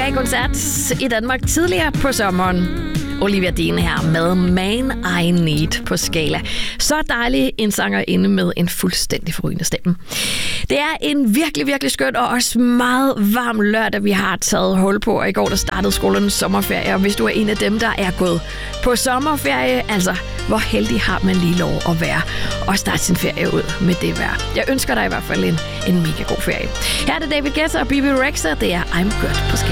i koncert i Danmark tidligere på sommeren. Olivia Dean her med Man I Need på Scala. Så dejlig en sangerinde med en fuldstændig forrygende stemme. Det er en virkelig, virkelig skøn og også meget varm lørdag, vi har taget hul på. Og i går der startede skolernes sommerferie, og hvis du er en af dem, der er gået på sommerferie, altså hvor heldig har man lige lov at være og starte sin ferie ud med det vejr. Jeg ønsker dig i hvert fald en mega god ferie. Her er det David Guetta og Bebe Rexha. Det er I'm Good på Scala.